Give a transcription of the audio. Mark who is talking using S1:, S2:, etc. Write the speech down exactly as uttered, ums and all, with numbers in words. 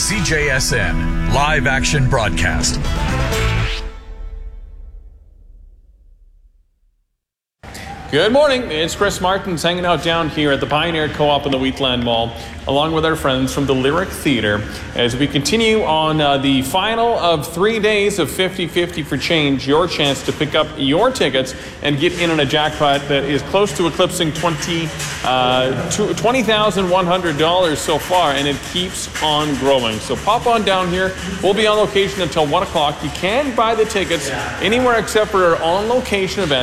S1: C J S N live action broadcast.
S2: Good morning, it's Chris Martins hanging out down here at the Pioneer Co-op in the Wheatland Mall, along with our friends from the Lyric Theatre, as we continue on uh, the final of three days of fifty fifty for change, your chance to pick up your tickets and get in on a jackpot that is close to eclipsing twenty thousand one hundred dollars so far, and it keeps on growing. So pop on down here. We'll be on location until one o'clock. You can buy the tickets anywhere except for our on-location event.